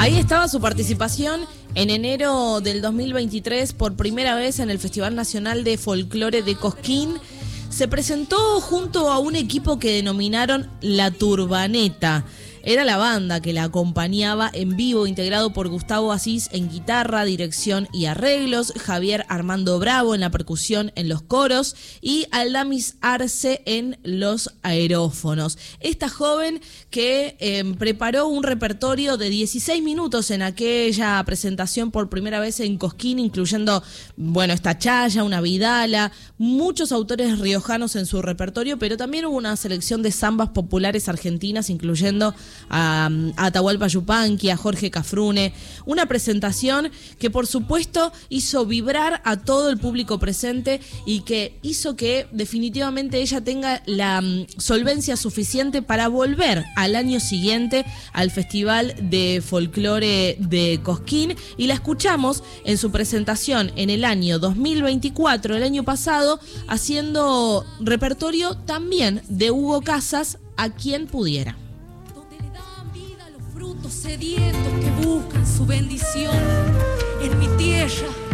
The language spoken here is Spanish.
Ahí estaba su participación en enero del 2023 por primera vez en el Festival Nacional de Folclore de Cosquín. Se presentó junto a un equipo que denominaron La Turbaneta. Era la banda que la acompañaba en vivo, integrado por Gustavo Asís en guitarra, dirección y arreglos, Javier Armando Bravo en la percusión en los coros y Aldamis Arce en los aerófonos. Esta joven que preparó un repertorio de 16 minutos en aquella presentación por primera vez en Cosquín, incluyendo, esta Chaya, una Vidala, muchos autores riojanos en su repertorio, pero también hubo una selección de zambas populares argentinas, incluyendo a Atahualpa Yupanqui, a Jorge Cafrune, una presentación que por supuesto hizo vibrar a todo el público presente y que hizo que definitivamente ella tenga la solvencia suficiente para volver al año siguiente al Festival de Folclore de Cosquín, y la escuchamos en su presentación en el año 2024, el año pasado, haciendo repertorio también de Hugo Casas, A Quien Pudiera. Sedientos que buscan su bendición en mi tierra.